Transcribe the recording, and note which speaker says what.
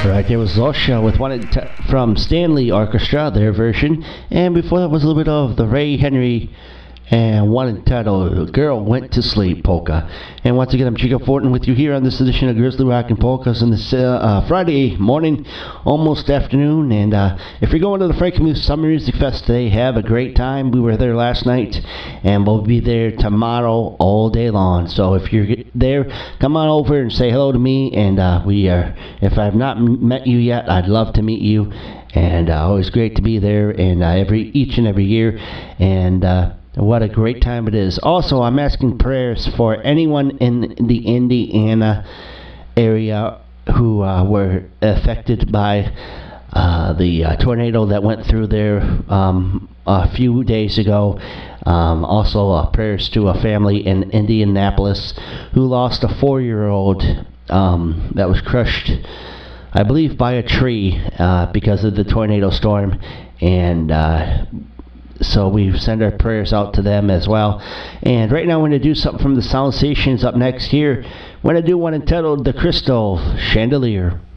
Speaker 1: Right, there was Zosha with from Stanley Orchestra, their version, and before that was a little bit of the Ray Henry and one entitled Girl Went to Sleep polka. And once again, I'm Chico Fortin with you here on this edition of Grizzly Rock and Polkas on this Friday morning, almost afternoon. And if you're going to the Frankenmuth Summer Music Fest today, have a great time. We were there last night, and we'll be there tomorrow all day long. So if you're there, come on over and say hello to me. And if I've not met you yet, I'd love to meet you. And always great to be there, and each and every year. And what a great time it is. Also, I'm asking prayers for anyone in the Indiana area who were affected by the tornado that went through there a few days ago. Also, prayers to a family in Indianapolis who lost a 4-year-old that was crushed, I believe, by a tree because of the tornado storm. And so we send our prayers out to them as well. And right now we're going to do something from the Sound Stations up next here. We're going to do one entitled The Crystal Chandelier.